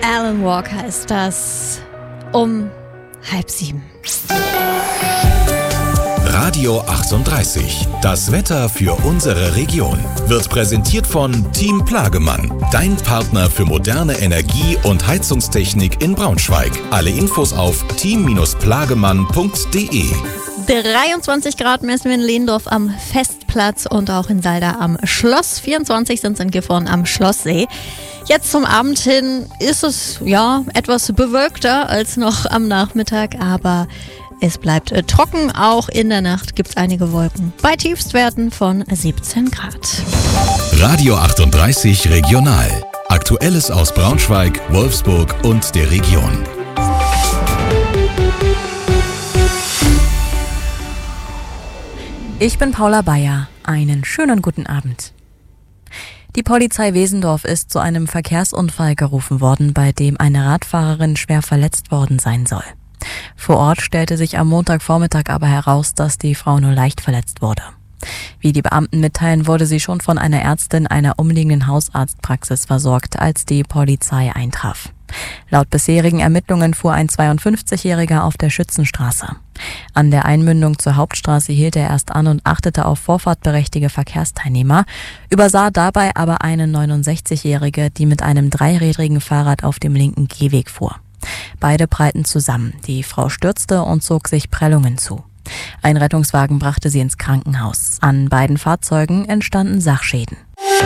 Alan Walker ist das um 6:30. Radio 38. Das Wetter für unsere Region wird präsentiert von Team Plagemann, dein Partner für moderne Energie- und Heizungstechnik in Braunschweig. Alle Infos auf team-plagemann.de. 23 Grad messen wir in Lehndorf am Festplatz und auch in Salda am Schloss. 24 sind es in Gifhorn am Schlosssee. Jetzt zum Abend hin ist es etwas bewölkter als noch am Nachmittag, aber es bleibt trocken. Auch in der Nacht gibt es einige Wolken bei Tiefstwerten von 17 Grad. Radio 38 Regional. Aktuelles aus Braunschweig, Wolfsburg und der Region. Ich bin Paula Bayer. Einen schönen guten Abend. Die Polizei Wesendorf ist zu einem Verkehrsunfall gerufen worden, bei dem eine Radfahrerin schwer verletzt worden sein soll. Vor Ort stellte sich am Montagvormittag aber heraus, dass die Frau nur leicht verletzt wurde. Wie die Beamten mitteilen, wurde sie schon von einer Ärztin einer umliegenden Hausarztpraxis versorgt, als die Polizei eintraf. Laut bisherigen Ermittlungen fuhr ein 52-Jähriger auf der Schützenstraße. An der Einmündung zur Hauptstraße hielt er erst an und achtete auf vorfahrtberechtigte Verkehrsteilnehmer, übersah dabei aber eine 69-Jährige, die mit einem dreirädrigen Fahrrad auf dem linken Gehweg fuhr. Beide prallten zusammen. Die Frau stürzte und zog sich Prellungen zu. Ein Rettungswagen brachte sie ins Krankenhaus. An beiden Fahrzeugen entstanden Sachschäden.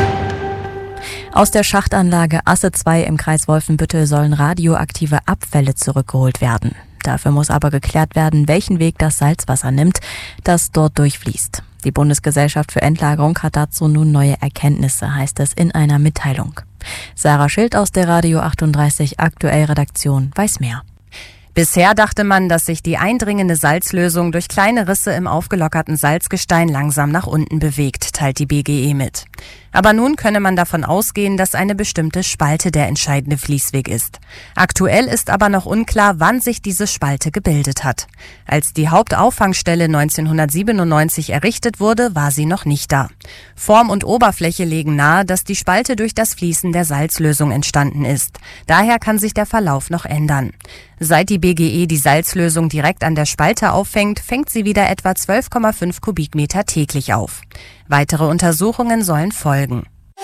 Aus der Schachtanlage Asse 2 im Kreis Wolfenbüttel sollen radioaktive Abfälle zurückgeholt werden. Dafür muss aber geklärt werden, welchen Weg das Salzwasser nimmt, das dort durchfließt. Die Bundesgesellschaft für Endlagerung hat dazu nun neue Erkenntnisse, heißt es in einer Mitteilung. Sarah Schild aus der Radio 38 Aktuell Redaktion weiß mehr. Bisher dachte man, dass sich die eindringende Salzlösung durch kleine Risse im aufgelockerten Salzgestein langsam nach unten bewegt, teilt die BGE mit. Aber nun könne man davon ausgehen, dass eine bestimmte Spalte der entscheidende Fließweg ist. Aktuell ist aber noch unklar, wann sich diese Spalte gebildet hat. Als die Hauptauffangstelle 1997 errichtet wurde, war sie noch nicht da. Form und Oberfläche legen nahe, dass die Spalte durch das Fließen der Salzlösung entstanden ist. Daher kann sich der Verlauf noch ändern. Seit die BGE die Salzlösung direkt an der Spalte auffängt, fängt sie wieder etwa 12,5 Kubikmeter täglich auf. Weitere Untersuchungen sollen folgen.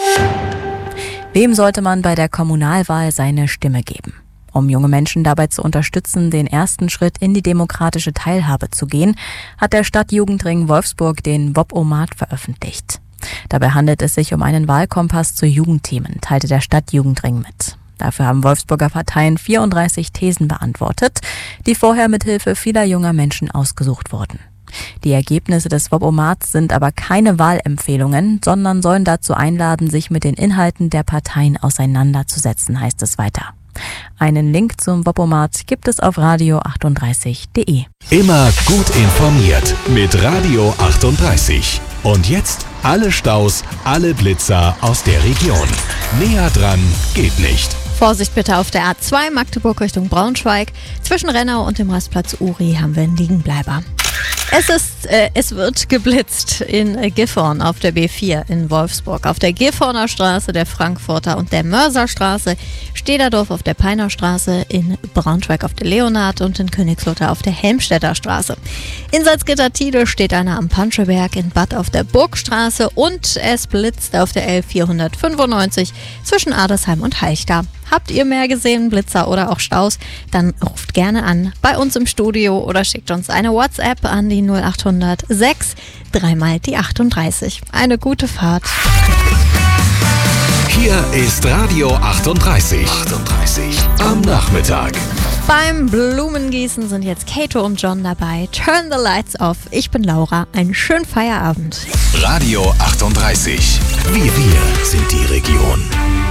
Wem sollte man bei der Kommunalwahl seine Stimme geben? Um junge Menschen dabei zu unterstützen, den ersten Schritt in die demokratische Teilhabe zu gehen, hat der Stadtjugendring Wolfsburg den WOP-O-Mat veröffentlicht. Dabei handelt es sich um einen Wahlkompass zu Jugendthemen, teilte der Stadtjugendring mit. Dafür haben Wolfsburger Parteien 34 Thesen beantwortet, die vorher mit Hilfe vieler junger Menschen ausgesucht wurden. Die Ergebnisse des WOP-O-Mats sind aber keine Wahlempfehlungen, sondern sollen dazu einladen, sich mit den Inhalten der Parteien auseinanderzusetzen, heißt es weiter. Einen Link zum WOP-O-Mat gibt es auf radio38.de. Immer gut informiert mit Radio 38. Und jetzt alle Staus, alle Blitzer aus der Region. Näher dran geht nicht. Vorsicht bitte auf der A2 Magdeburg Richtung Braunschweig. Zwischen Rennau und dem Rastplatz Uri haben wir einen Liegenbleiber. Es wird geblitzt in Gifhorn auf der B4 in Wolfsburg. Auf der Gifhorner Straße, der Frankfurter und der Mörserstraße, Stederdorf auf der Peiner Straße, in Braunschweig auf der Leonhard und in Königslutter auf der Helmstedter Straße. In Salzgitter-Tiedel steht einer am Panscheberg, in Bad auf der Burgstraße und es blitzt auf der L495 zwischen Adelsheim und Halchta. Habt ihr mehr gesehen, Blitzer oder auch Staus? Dann ruft gerne an bei uns im Studio oder schickt uns eine WhatsApp an die 0800 6 3 die 38. Eine gute Fahrt. Hier ist Radio 38. Am Nachmittag. Beim Blumengießen sind jetzt Kato und John dabei. Turn the lights off. Ich bin Laura. Einen schönen Feierabend. Radio 38. Wir sind die Region.